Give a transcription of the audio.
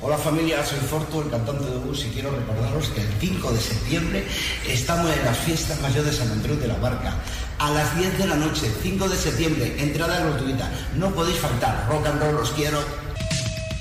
Hola familia, soy Forto, el cantante de bus, y quiero recordaros que el 5 de septiembre estamos en las fiestas mayores de Sant Andreu de la Barca. A las 10 de la noche, 5 de septiembre, entrada gratuita. No podéis faltar. Rock and roll, os quiero.